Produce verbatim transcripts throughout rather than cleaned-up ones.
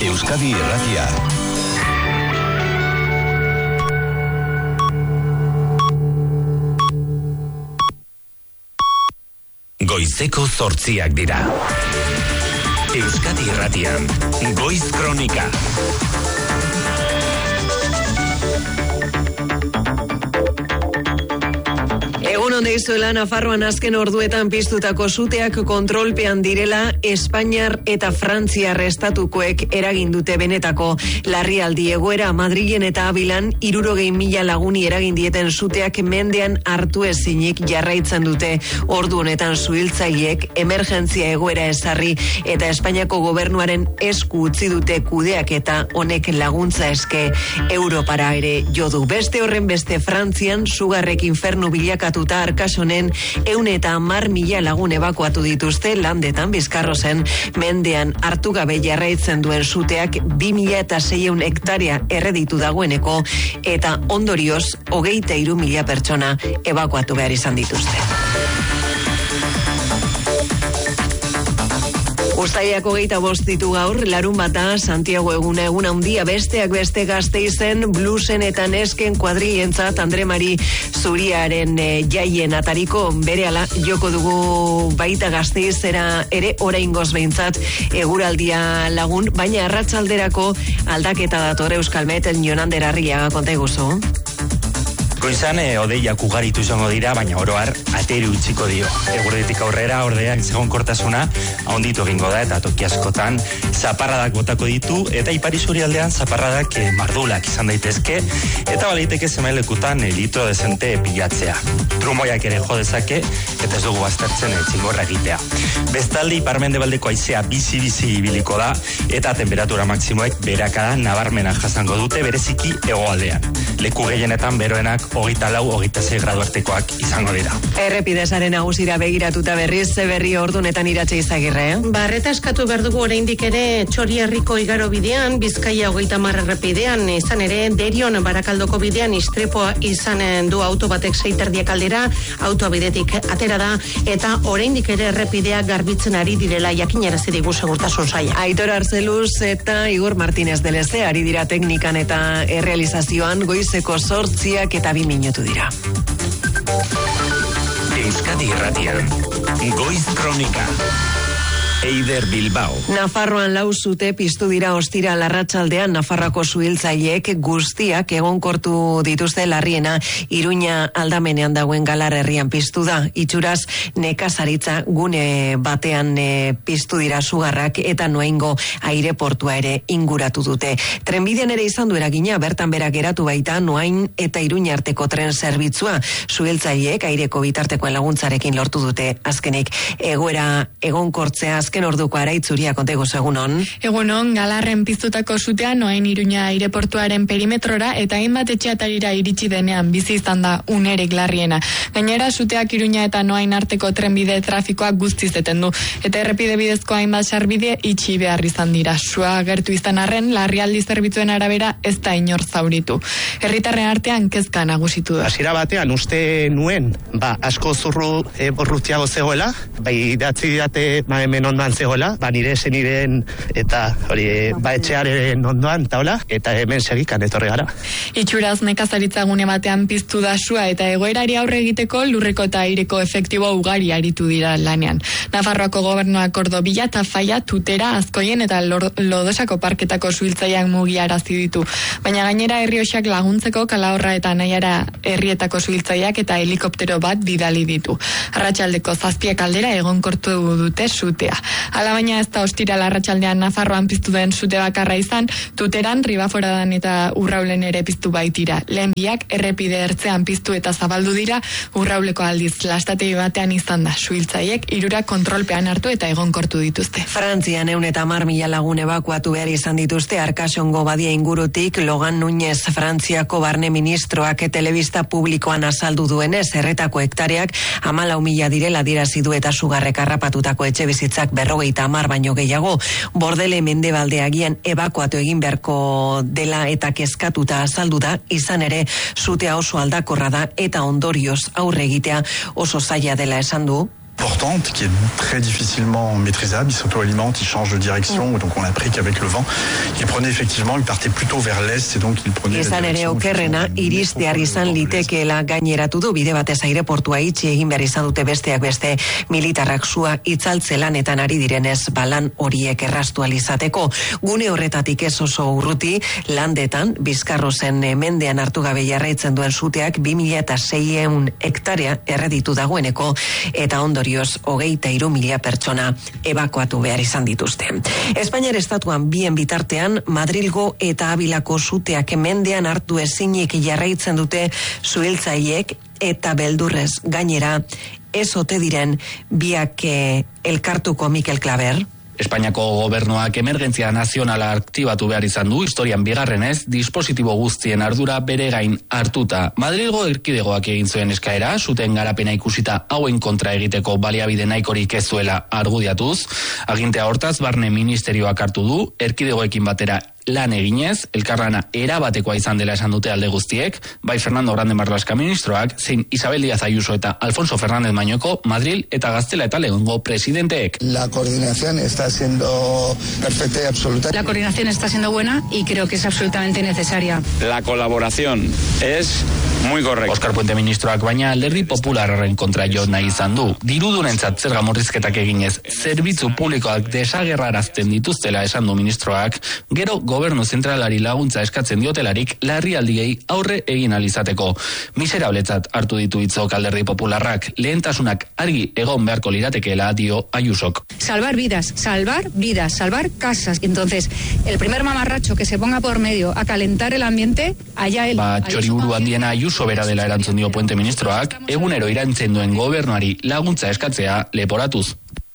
Euskadi Irratia. Goizeko zortziak dira. Euskadi Irratian, Goiz Kronika. Egun onde izuela, Nafarroan azken orduetan piztutako suteak kontrolpean direla Espainiar eta Frantziar estatukoek eragin dute benetako larrialdi egoera. Madrilen eta Abilan hirurogei mila laguni eragin dieten suteak mendean hartu ezinik jarraitzen dute. Ordu honetan suhiltzaileek emergentzia egoera ezarri eta Espainiako gobernuaren esku utzi dute kudeak eta honek laguntza eske Europara ere jo du. Beste horren beste Frantzian sugarrek infernu bilakatu Arkasonen ehun eta hamar mila lagun ebakuatu dituzte. Landetan Bizkarrozen mendean hartu gabe jarraitzen duen suteak bi mila eta seiehun hektarea erreditu dagoeneko eta ondorioz hogeita hiru mila pertsona ebakuatu behar izan dituzte. Uztailak hogeita bost ditu gaur, larun bata, Santiago eguna, egun handia, besteak beste Gasteizen, bluesen eta nesken kuadrilentzat Andre Mari Zuriaren e, jaien atariko berehala joko dugu baita Gasteizera ere oraingoz behintzat eguraldia lagun, baina arratsalderako aldaketa dator Euskalmet, Jonander Arriaga, konta iguzu. Goizan e, odeiak ugaritu izango dira, baina oroar ateru utziko dio. Eguerditik aurrera ordeak egonkortasuna ahonditu egingo da eta toki askotan zaparradak botako ditu eta ipar isurialdean zaparradak e, mardulak izan daitezke eta baliteke zenbailekutan e, litro dezente pilatzea. Trumoiak ere jo dezake eta ez dugu baztertzen e, txingorra egitea. Bestalde iparmendebaldeko haizea bizi-bizi ibiliko da eta temperatura maksimoek beherakada nabarmena jasango dute bereziki hegoaldean. Leku gehienetan beroenak hogeita lau, hogeita sei gradu artekoak izango dira. Errepidesaren nagusira begiratuta berriz, ze berri ordunetan Iratxe Izagirre, eh? Barreta eskatu behar dugu oraindik ere Txorierriko igaro bidean, Bizkaia hogeita hamar errepidean, izan ere Derion Barakaldoko bidean istripoa izan du auto batek sei terdiak aldera, autoa bidetik atera da, eta oraindik ere errepidea garbitzen ari direla jakinarazi digu segurtasun saila. Aitor Arzeluz eta Igor Martínez de Leze ari dira teknikan eta errealizazioan, goizeko zortziak eta bi minutu dira. Euskadi Irratian, Goiz Kronika. Eider Bilbao. Nafarroan lau sute piztu dira ostira larratsaldean. Nafarroako suhiltzaileek guztiak egonkortu dituzte. Larriena Iruña aldamenean dagoen Galar herrian piztu da. Itxuraz nekazaritza gune batean e, piztu dira sugarrak eta Noaingo aireportua ere inguratu dute. Trenbidean ere izan du eragina, bertan bera geratu baita Noain eta Iruña arteko tren zerbitzua. Suhiltzaileek aireko bitartekoen laguntzarekin lortu dute azkenik egoera egonkortzea. Azken orduko Araitzuria, konta iguzu, egunon. Egunon, Galarren piztutako sutea Noain Iruña aireportuaren perimetrora eta hainbat etxeatarira iritsi denean bizi izan da unerik larriena. Gainera, suteak Iruña eta Noain arteko trenbide trafikoak guztiz eten du. Eta errepide bidezko hainbat sarbide itxi behar izan dira. Sua gertu izan arren, larrialdi zerbitzuen arabera ez da inor zauritu. Herritarren artean kezka nagusitu da. Hasiera batean uste nuen, ba, asko zurru e, borrutiago zegoela, bai idatzi date ba, hemen ondoan zegoela, ba nire seniren eta hori ba etxearen ondoan taula eta hemen segikan etorri gara. Itxuraz nekazaritza gune batean piztu da sua eta egoerari aurre egiteko lurreko eta aireko efektibo ugari aritu dira lanean. Nafarroako gobernuak ordo bila eta faia tutera azkoien eta lodosako parketako suhiltzaileak mugiarazi ditu. Baina gainera Errioxak laguntzeko Kalahorra eta Naiara herrietako suhiltzaileak eta helikoptero bat bidali ditu. Arratsaldeko zazpiak aldera egonkortu dute sutea. Hala baina ez da ostira larratsaldean Nafarroan piztu den sute bakarra izan, Tuteran, Ribaforadan eta Urraulen ere piztu baitira. Lehen biak errepide ertzean piztu eta zabaldu dira, Urrauleko aldiz lastategi batean izan da. Suhiltzaileek hirurak kontrolpean hartu eta egonkortu dituzte. Frantzian ehun eta hamar mila lagun ebakuatu behar izan dituzte Arkasongo badia ingurutik. Logan Núñez Frantziako barne ministroak telebista publikoan azaldu duenez, erretako hektareak hamalau mila direla dirazi du eta sugarrek harrapatutako etxe bizitzak berrogeita hamar baino gehiago. Bordele mendebaldeagian ebakuatu egin beharko dela eta kezkatuta azaldu da, izan ere sutea oso aldakorra da eta ondorioz aurre egitea oso zaila dela esan du. importante qui est très difficilement maîtrisable. Il s'auto-alimente, il change de direction, donc on a appris qu'avec le vent, il prenait effectivement, il partait plutôt vers l'est et donc il prenait Izan ere okerrena iristear izan litekeela gaineratu du bide batez aireportua itxi egin behar izan dute besteak beste militarrak sua itzaltze lanetan ari direnez balan horiek erraztu alizateko. Gune horretatik ez oso urruti landetan Bizkarrozen mendean hartu gabe jarraitzen duen suteak bi mila seiehun hektarea erreditu dagoeneko eta ondorioz hogeita hiru mila pertsona ebakuatu behar izan dituzte. Espainiar estatuan bien bitartean Madrilgo eta Abilako suteak mendean hartu ezinik jarraitzen dute zuhiltzaileek eta beldurrez gainera ez ote diren biak elkartuko Mikel Klaber. Espainiako gobernuak emergentzia nazionala aktibatu behar izan du, historian bigarrenez, dispositibo guztien ardura bere gain hartuta. Madrilgo erkidegoak egin zuen eskaera, zuten garapena ikusita hauen kontra egiteko baliabide nahikorik ez zuela argudiatuz. Agintea hortaz, barne ministerioak hartu du, erkidegoekin batera lan eginez, elkarlana erabatekoa izan dela esan dute alde guztiek, bai Fernando Grande Marlaska ministroak, zein Isabel Díaz Ayuso eta Alfonso Fernández Mañoko, Madril eta Gaztela eta Leongo presidenteek. La coordinación está siendo perfecta y absoluta. La coordinación está siendo buena y creo que es absolutamente necesaria. La colaboración es muy correcta. Oscar Puente ministroak baina alderdi popularraren kontra jo nahi izan du. Dirudunentzat zerga murrizketak eginez, zerbitzu publikoak desagerrarazten dituztela esan du ministroak, gero gobernu zentralari laguntza eskatzen diotelarik larrialdiei aurre egin alizateko. Miserabletzat hartu ditu hitzok alderdi popularrak, lehentasunak argi egon beharko liratekeela dio Ayusok. Salvar vidas, salvar vidas, salvar casas. Entonces, el primer mamarracho que se ponga por medio a calentar el ambiente, allá él. Ba, txoriburu handiena Ayuso bera dela erantzun dio Puente ministroak, egunero irantzen duen gobernuari laguntza eskatzea leporatuz.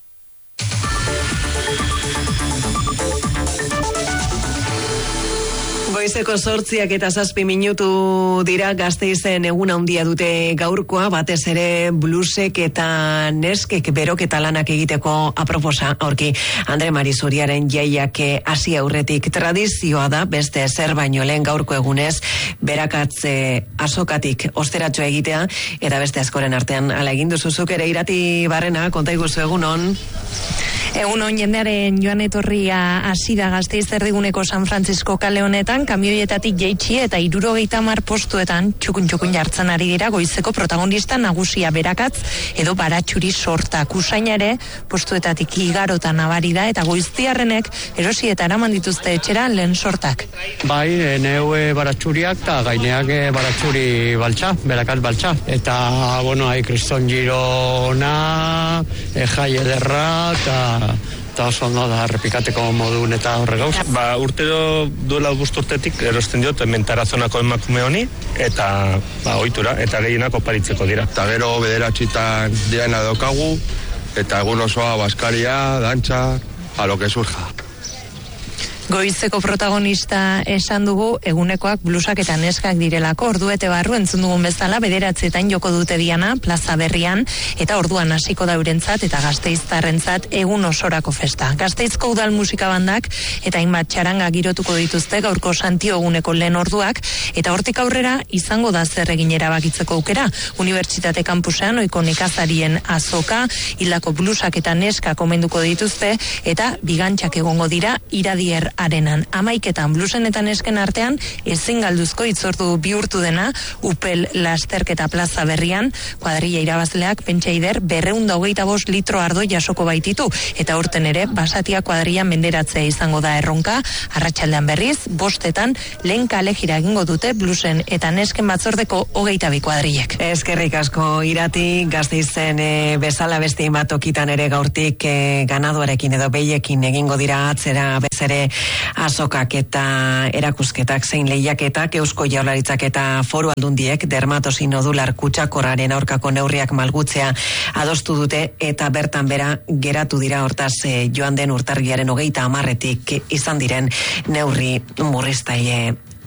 Goizeko zortziak eta zazpi minutu dira Gasteizen egun handia dute gaurkoa, batez ere blusek eta neskek beroketa lanak egiteko aproposa aurki. Andre Marizuriaren jaiak hasi aurretik tradizioa da, beste zer baino lehen gaurko egunez, berakatze azokatik osteratxoa egitea, eta beste askoren artean ala egin duzuzuk ere Irati Barrena, konta iguzu egunon. Egunon, jendearen joan etorria hasi da Gasteiz erdiguneko San Francisco kale honetan, kamioietatik jaitsi eta hirurogeita hamar postuetan txukun-txukun jartzen ari dira goizeko protagonista nagusia berakatz edo baratxuri sortak. Usaina ere postuetatik igarota nabari da eta goiztiarrenek erosi eta eraman dituzte etxera lehen sortak. Bai, neue baratxuriak eta gaineak baratxuri baltsa, berakatz baltsa. Eta, bueno, hai kriston girona, e, jai ederra, eta eta oso ondo da errepikateko modun eta horre gauz. Ba, urtero duela guzti urtetik erosten diot mentarazonako emakume honi eta ba, ohitura eta gehienak oparitzeko dira. Eta gero bederatxitan diana daukagu eta egun osoa baskaria, dantza, a lo que surja. Goizeko protagonista esan dugu egunekoak blusak eta neskak direlako, orduete barru entzun dugun bezala bederatzetan joko dute diana plaza berrian eta orduan hasiko da eurentzat eta gasteiztarrentzat egun osorako festa. Gasteizko udal musika bandak eta hainbat txaranga girotuko dituzte gaurko Santio eguneko lehen orduak eta hortik aurrera izango da zer egin erabakitzeko aukera. Unibertsitate kampusean ohiko nekazarien azoka, hildako blusak eta neska komenduko dituzte eta bigantxak egongo dira iradier arenan. Amaiketan blusen eta nesken artean ezin galduzko itzordu bihurtu dena Upel lasterketa plaza berrian, kuadrilla irabazleak pentsaider berreun da hogeita bost litro ardo jasoko baititu eta urten ere basatia kuadrilla menderatzea izango da erronka. Arratsaldean berriz bostetan lehen kale jira egingo dute blusen eta nesken batzordeko hogeita bi kuadrillek. Eskerrik asko Irati, Gasteizen e, bezala beste batokitan ere gaurtik e, ganadoarekin edo behiekin egingo dira atzera bezere azokak eta erakusketak zein lehiaketak. Eusko Jaurlaritzak eta Foru Aldundiek dermatosi nodular kutsakorraren aurkako neurriak malgutzea adostu dute eta bertan bera geratu dira. Hortaz e, joan den urtarriaren hogeita hamarretik izan diren neurri murriztaile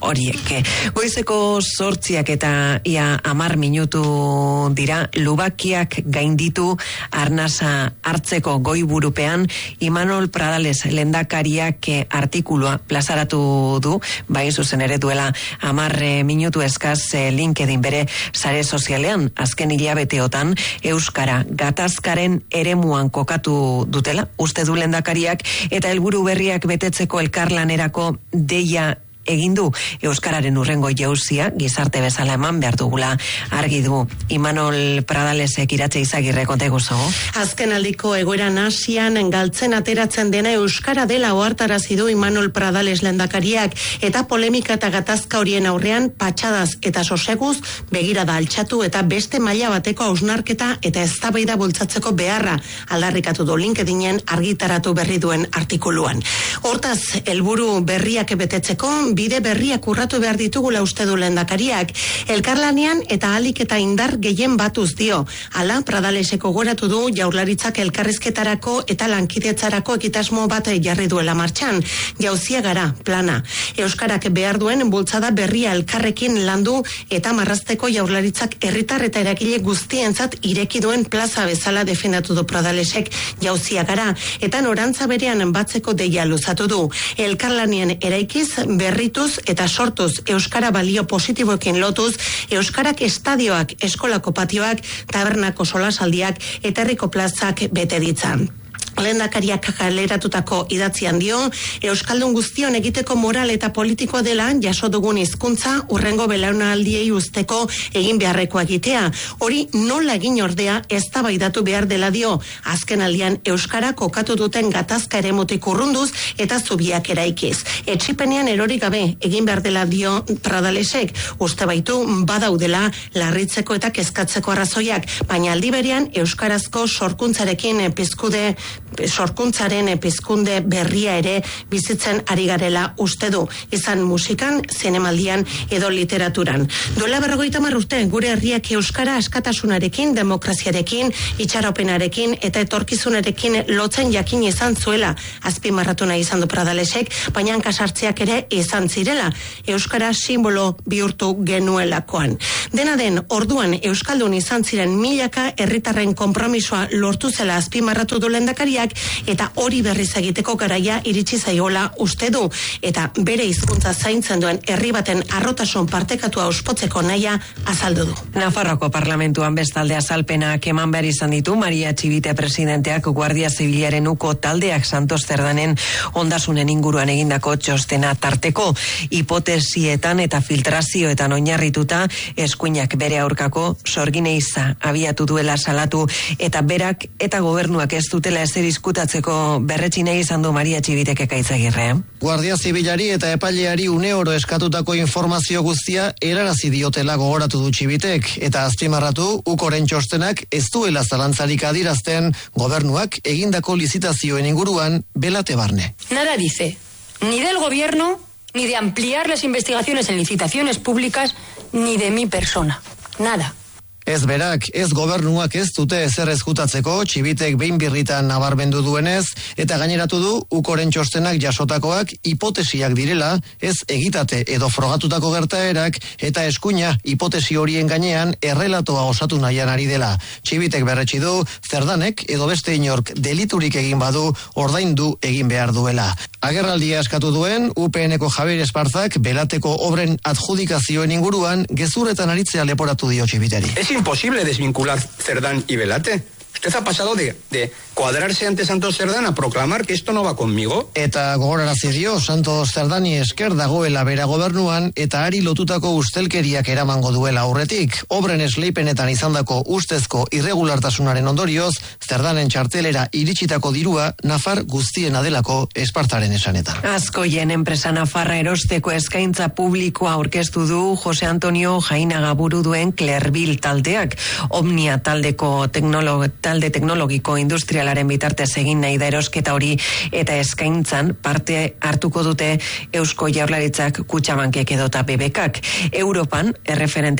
horiek. Goizeko zortziak eta ia amar minutu dira, lubakiak gainditu arnasa hartzeko goiburupean Imanol Pradales lehendakariak artikulua plazaratu du, bai zuzen ere duela amar minutu eskaz LinkedIn bere sare sozialean. Azken hilabeteotan Euskara gatazkaren eremuan kokatu dutela, uste du lehendakariak, eta helburu berriak betetzeko elkarlanerako deia egin du. Euskararen urrengo jauzia gizarte bezala eman behar dugula argi du. Imanol Pradalesek Iratxe Izagirre konta eguzago. Azken aldiko egoera nasian galtzen ateratzen dena euskara dela ohartarazi du Imanol Pradales lehendakariak, eta polemika eta gatazka horien aurrean patxadaz eta soseguz begirada altxatu eta beste maila bateko hausnarketa eta eztabaida bultzatzeko beharra aldarrikatu du LinkedInen argitaratu berri duen artikuluan. Hortaz, helburu berriak betetzeko bide berriak urratu behar ditugula uste du lehendakariak, elkarlanean eta ahalik eta indar gehien batuz dio. Hala, Pradaleseko goratu du Jaurlaritzak elkarrizketarako eta lankidetzarako ekitasmo bat jarri duela martxan. Jauzia gara, plana. Euskarak behar duen bultzada berria elkarrekin landu eta marrazteko Jaurlaritzak herritar eta eragile guztientzat ireki duen plaza bezala defendatu du Pradalesek jauzia gara, eta norantza berean batzeko deia luzatu du. Elkarlanean eraikiz, berri eta sortuz euskara balio positiboekin lotuz, euskarak estadioak, eskolako patioak, tabernako solasaldiak eta herriko plazak bete ditzan. Lehendakariak kaleratutako idatzian dio, euskaldun guztion egiteko moral eta politikoa dela jaso dugun hizkuntza urrengo belaunaldiei usteko egin beharrekoa egitea. Hori nola egin ordea eztabaidatu behar dela dio. Azken aldian euskara kokatu duten gatazka eremutik urrunduz eta zubiak eraikiz. Etxipenean erori gabe egin behar dela dio Pradalesek. Uste baitu badaudela larritzeko eta kezkatzeko arrazoiak, baina aldi berean euskarazko sorkuntzarekin pizkude sorkuntzaren pizkunde berria ere bizitzen ari garela uste du, izan musikan, zinemaldian edo literaturan. Duela berrogeita hamar urte gure herriak euskara askatasunarekin, demokraziarekin, itxaropenarekin eta etorkizunarekin lotzen jakin izan zuela, azpimarratu nahi izan du Pradalesek, baina hankasartzeak ere izan zirela, euskara simbolo bihurtu genuelakoan. Dena den, orduan euskaldun izan ziren milaka herritarren konpromisoa lortu zela azpimarratu du lehendakariak, eta hori berriz egiteko garaia iritsi zaiola uste du, eta bere hizkuntza zaintzen duen herri baten arrotasun partekatua ospotzeko nahia azaldu du. Nafarroako parlamentuan bestalde azalpenak eman behar izan ditu Maria Txibite presidenteak Guardia Zibilaren uko taldeak Santos Zerdanen ondasunen inguruan egindako txostena tarteko hipotesietan eta filtrazioetan oinarrituta eskuinak bere aurkako sorgineiza abiatu duela salatu, eta berak eta gobernuak ez dutela ezer diskutatzeko berretsi nahi izan du Maria Txibitek Ekaitzagirre. Guardia Zibilari eta epaileari une oro eskatutako informazio guztia erarazi diotela gogoratu du Txibitek, eta azpimarratu ukoren txostenak ez duela zalantzarik adirazten gobernuak egindako lizitazioen inguruan belate barne. Nada dice, ni del gobierno, ni de ampliar las investigaciones en licitaciones públicas, ni de mi persona. Nada. Ez berak, ez gobernuak ez dute ezer ezkutatzeko, Txibitek behin birritan nabarmendu duenez, eta gaineratu du ukoren txostenak jasotakoak hipotesiak direla, ez egitate edo frogatutako gertaerak, eta eskuina hipotesi horien gainean errelatoa osatu nahian ari dela. Txibitek berretsi du, Zerdanek edo beste inork deliturik egin badu ordaindu egin behar duela. Agerraldia eskatu duen, U P N-ko Javier Esparzak belateko obren adjudikazioen inguruan gezurretan aritzea leporatu dio Txibiteri. Es imposible desvincular Cerdán y Belate. Usted ha pasado de, de cuadrarse ante Santos Cerdán a proclamar que esto no va conmigo. Eta gogorarazi dio Santos Cerdani esker dagoela bera gobernuan eta ari lotutako ustelkeriak eramango duela aurretik. Obren esleipenetan izandako ustezko irregulartasunaren ondorioz, Cerdanen txartelera iritsitako dirua Nafar guztiena delako Espartaren esanetan. Azkoien enpresa Nafarra erosteko eskaintza publikoa aurkeztu du Jose Antonio Jainaga buru duen Clerville taldeak. Omnia taldeko teknolog talde teknologiko industrialaren bitartez egin nahi da erosketa hori, eta eskaintzan parte hartuko dute Eusko Jaurlaritzak, Kutxabankek edota B B Kak. Europan erreferente